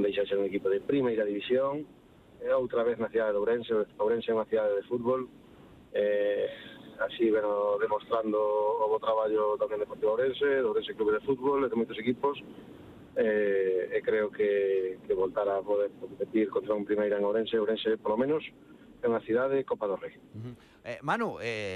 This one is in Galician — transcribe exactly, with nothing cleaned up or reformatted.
deixa de ser un equipo de primeira división, e outra vez na cidade de Ourense. Ourense é unha cidade de fútbol, eh, así bueno, demostrando o bo traballo tamén de Deportivo Ourense, de Ourense Clube de Fútbol, de moitos equipos, eh, e creo que, que voltar a poder competir contra un primeira en Ourense, Ourense, polo menos, é unha cidade Copa do Rei. Uh -huh. eh, Manu, eh,